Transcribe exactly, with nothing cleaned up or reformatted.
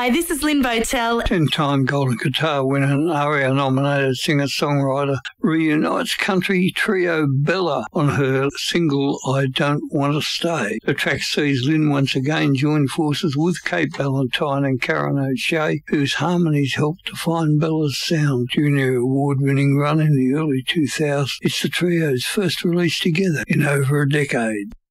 Hi, this is Lynn Botel. Ten-time Golden Guitar winner and ARIA-nominated singer-songwriter reunites country trio Bella on her single I Don't Want to Stay. The track sees Lynn once again join forces with Kate Ballantyne and Karen O'Shea, whose harmonies helped define Bella's sound. Junior award-winning run in the early two thousands, it's the trio's first release together in over a decade.